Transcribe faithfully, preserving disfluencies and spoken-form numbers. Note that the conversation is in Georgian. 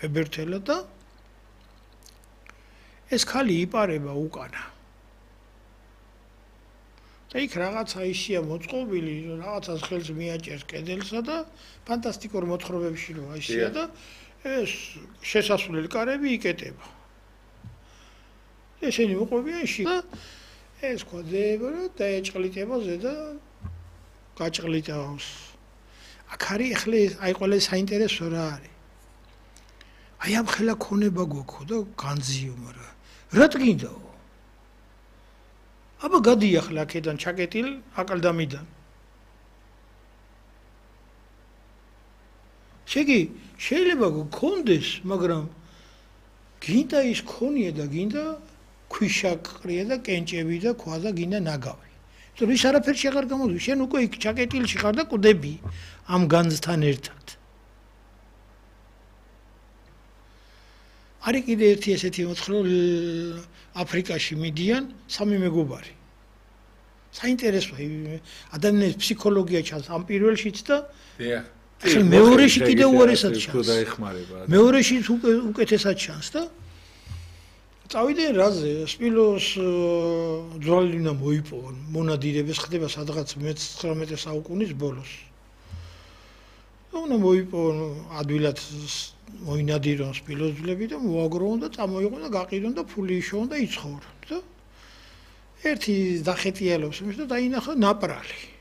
ებერთელა და ეს ხალი იპარება უკანა. და იქ რაღაცა ისია მოწყობილი, რაღაცას ხელს მიაჭერს კედელსა და ფანტასტიკურ მოთხრობებში რო ისია და ეს შესასვლელი კარები იკეტება. ესენი მოყვებიან შიგ და ეს ყოდება და ეჭყლიტება ზედა გაჭყლიტავს. აქ არის ახლა აი ყველა საინტერესო რა არის. აი ამ ხელა ქონება გქო და განძიო, მაგრამ რა ტკინდაო? აბა გადი ახლა აქედან ჩაკეტილ აკლდამიდან. შეგი შეიძლება გქონდეს, მაგრამ გინდა ის ქონია და გინდა ქვიშაკრია და კენჭები და ქვა და გინდა ნაგავი. თუ ის არაფერში აღარ გამოდის, შენ უკვე იქ ჩაკეტილში ხარ და კვდები ამ განძთან ერთად. არის კიდე ერთი ესეთი მოთხრობი აფრიკაში მიდიან სამი მეგობარი. საინტერესოა ადამიანის ფსიქოლოგია ჩანს ამ პირველშიც და ახლა მეორეში კიდე უარესად ჩანს. მეორეში უკეთესად ჩანს და წავიდნენ რაზე სპილოს ძვალი უნდა მოიპოვონ მონადირების ხდება სადღაც მეცხრამეტე საუკუნის ბოლოს. უნდა მოიპოვონ ადვილად მოინადირონ სპილოს ძვლები და მოაგროვონ და წამოიყვნენ და გაყიდონ და ფული იშოვონ და იცხოვრონ და ერთი დახეტიალობს იმის და დაინახა ნაპრალი.